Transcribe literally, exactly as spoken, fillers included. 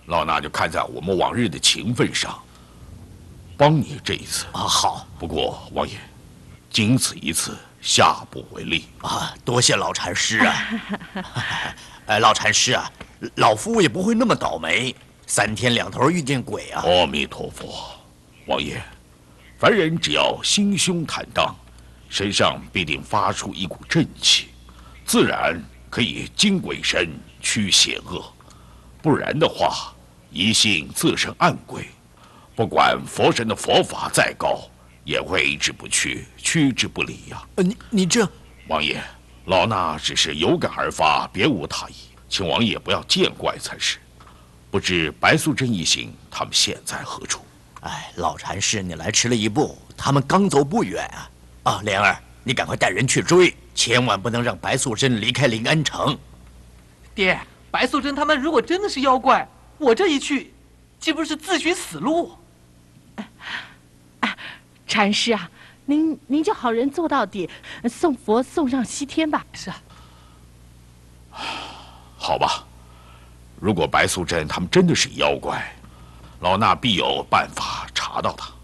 老衲就看在我们往日的情分上，帮你这一次啊。好， 不过王爷，仅此一次，下不为例啊。多谢老禅师啊！哎，老禅师啊，老夫也不会那么倒霉，三天两头遇见鬼啊！ 阿弥陀佛，王爷，凡人只要心胸坦荡，身上必定发出一股正气，自然可以惊鬼神、驱邪恶。不然的话，一性自生暗鬼，不管佛神的佛法再高，也挥之不去，驱之不离呀、啊。 呃，你你这， 王爷，老衲只是有感而发，别无他意，请王爷不要见怪才是。不知白素贞一行他们现在何处？ 哎，老禅师，你来迟了一步，他们刚走不远啊！啊，莲儿，你赶快带人去追，千万不能让白素贞离开临安城。 爹，白素贞他们如果真的是妖怪，我这一去，岂不是自寻死路？ 啊，禅师啊，您您就好人做到底，送佛送上西天吧。 是啊。 好吧，如果白素贞他们真的是妖怪，老衲必有办法查到他。